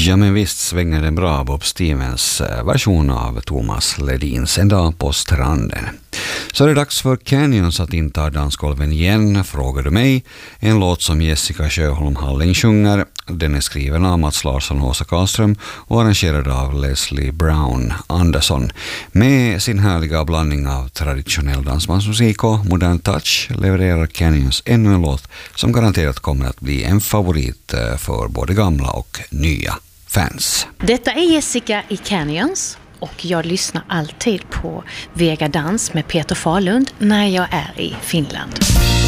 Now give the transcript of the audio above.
Ja, men visst svänger det bra Bob Stevens version av Thomas Ledins En dag på stranden. Så är det dags för Canyons att inta dansgolven igen, frågar du mig. En låt som Jessica Sjöholm Halling sjunger. Den är skriven av Mats Larsson och Åsa Karlström och arrangerad av Leslie Brown Andersson. Med sin härliga blandning av traditionell dansbandsmusik och modern touch levererar Canyons ännu en låt som garanterat kommer att bli en favorit för både gamla och nya fans. Detta är Jessica i Canyons och jag lyssnar alltid på Vega Dans med Peter Falund när jag är i Finland.